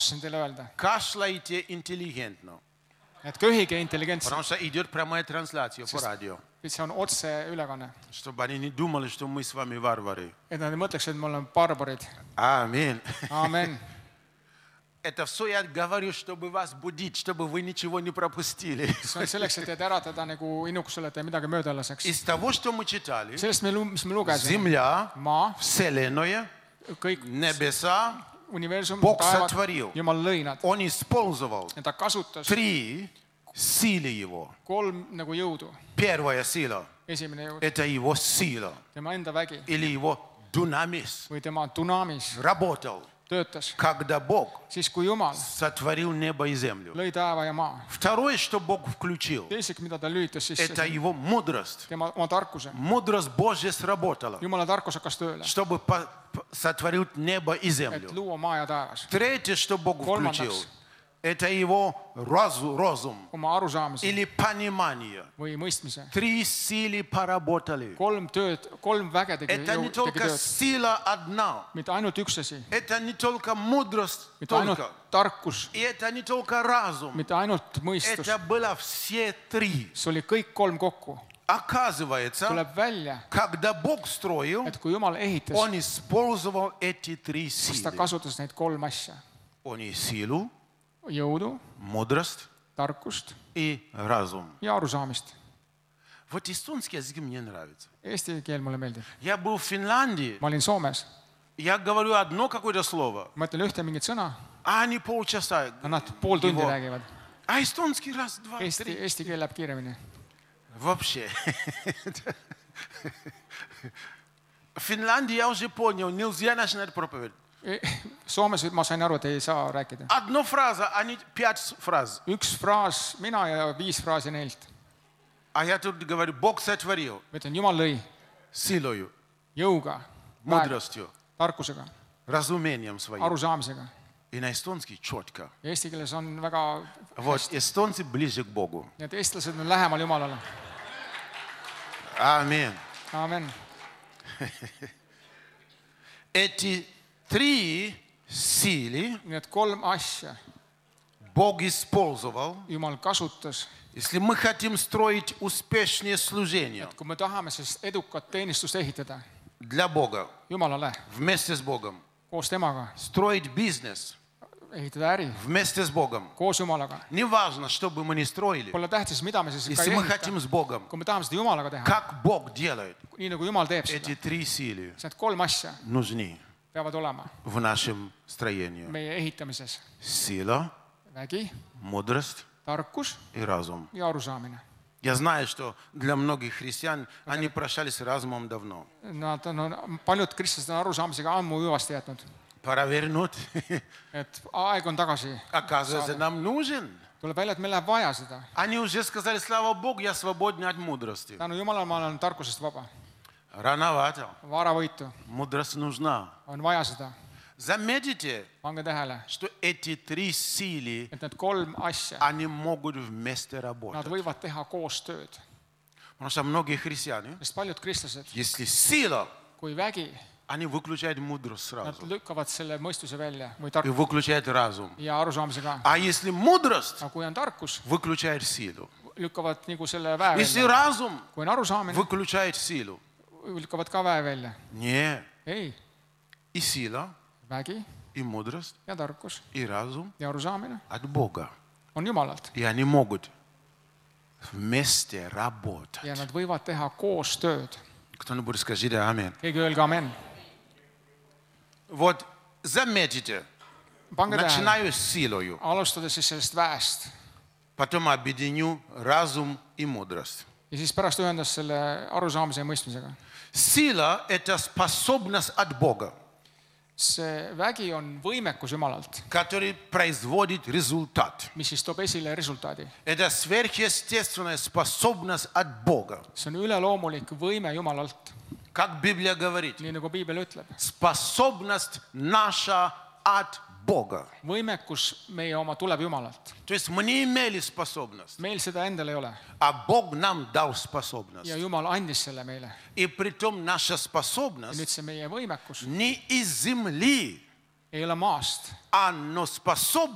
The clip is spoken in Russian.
teile öelda, кашляйте интеллигентно. et köhige intelligentselt, Потому что идет прямая трансляция по радио. see on otseülekanne, Чтобы они не думали, что мы с вами варвары. et nad ei mõtleks, et me oleme barbarid. Аминь. Aamen. Это все я говорю, чтобы вас будить, чтобы вы ничего не пропустили. See on selleks, et teid äratada nagu innukusele, et te midagi mööda laseks. Из того, что мы читали, Sellest, mis me lugesime, земля, maa, вселенная, kõik небеса, universum, Bog taevad, сотворил. Jumal lõi nad. Он использовал Ja ta kasutas 3 силы его. 3 nagu jõudu. Первая сила Esimene jõud, – это его сила tema enda vägi или его дунамис. või tema dunamis Работал, töötas. когда Бог Siis, kui Jumal сотворил небо и землю. lõi taeva ja maa. Второе, что Бог включил, Teiseks, mida ta lülitas sisse, это его мудрость. tema oma tarkuse. Мудрость Божья сработала, Jumala tarkus hakkas tööle, чтобы сотворил небо и et землю. luua maa ja taevas. Третье, что Бог Kolmandaks. включил, это его разум Oma arusaamise или понимание. või mõistmise. 3 силы поработали. 3 tööd, 3 väge tegi Это не tegi только tööd. сила одна, Mitte ainult üks asi, это не только мудрость, mitte ainult только. tarkus, И это не только разум, mitte ainult mõistus. это было все 3. See oli kõik 3 kokku. Оказывается, Tuleb välja, когда Бог строил, et kui Jumal ehitas, Он использовал эти 3 siis ta силы. kasutas neid 3 asja. Он и силу, Jõudu, мудрость tarkust и разум. ja arusaamist. Вот эстонский язык мне нравится. Eesti keel mulle meeldib. Я был в Финляндии, Ma olin Soomes, я говорю одно какое-то слово, ma ütlen ühte mingit sõna, а они полчаса. nad pool tundi Его. räägivad. А эстонский раз, два, три. Eesti keel läheb kiiremini. Вообще. В Финляндии я уже понял, нельзя начинать проповедь. Soomes ma sain aru, et ei saa rääkida. Одна фраза, а не 5 фраз. Üks fraas mina ja 5 fraasi neilt. А я тут говорю, Бог сотворил Ma ütlen, Jumal lõi силою, jõuga, мудростью, tarkusega, разумением своим. arusaamisega. И на эстонский четко. Ja eesti keeles on väga Вот, эстонцы ближе к Богу. Nii et eestlased on lähemal Jumalale. Аминь. Aamen. Эти 3 силы Nii et 3 asja Бог использовал. Jumal kasutas. Если мы хотим строить успешные служения Kui me tahame siis edukat teenistust ehitada для Бога, Jumalale вместе с Богом, koos temaga, строить бизнес ehitada äri вместе с Богом, koos Jumalaga. не важно, что бы мы ни строили, Pole tähtis, mida me siis ka если ei мы ehita. хотим с Богом, Kui me tahame seda Jumalaga teha, как Бог делает, nii nagu Jumal teeb эти seda, 3 силы siis need 3 asja нужны peavad olema в нашем строении. meie ehitamises. Сила, Vägi, мудрость tarkus и разум. ja arusaamine. Я знаю, что для многих христиан они прощались с разумом давно. Nad on, paljud kristlased on arusaamisega ammu hüvasti jätnud. Пора вернуть. Et aeg on tagasi. Оказывается, нам нужен. Tuleb välja, et meil läheb vaja seda. Они уже сказали, слава Богу, я свободен от мудрости. Tänu Jumalale ma olen tarkusest vaba. Рановато. Varavõitu. Мудрость нужна. On vaja seda. Заметите, Pange tähele, что эти 3 силы, et need 3 asja, они могут вместе nad работать. võivad teha koos tööd. Потому что многие христиане, Sest paljud kristlased, если сила, kui vägi, они выключают мудрость nad сразу. lükkavad selle mõistuse välja või И выключают разум. ja arusaamise ka. А если mudрость, Aga kui on tarkus, выключает силу. lükkavad nagu selle väe Если välja. разум, Kui on arusaamine, выключает силу. lükkavad ka väe välja. Нет. Ei, И сила, vägi и мудрость, ja tarkus и разум ja arusaamine от Бога. on Jumalalt. И они могут вместе работать. Ja nad võivad teha koos tööd. Кто-нибудь скажите аминь. Keegi öelge amen. Вот заметите, Pange tähele, начинаю с силою, alustades siis sellest väest потом объединю разум и мудрость. ja siis pärast ühendas selle arusaamise ja mõistmisega. Сила – это способность от Бога, See vägi on võimekus Jumalalt, который производит результат. mis siis toob esile resultaadi. Это сверхъестественная способность от Бога. See on üleloomulik võime Jumalalt, Как Библия говорит, nii nagu piibel ütleb. способность наша от Бога. Võimekus meie oma tuleb Jumalalt. То есть мы не имели способность, Meil seda endal ei ole а Бог нам дал способность. ja Jumal andis selle meile. И притом наша Ja способность nüüd see meie võimekus не из земли, ei ole maast, оно способно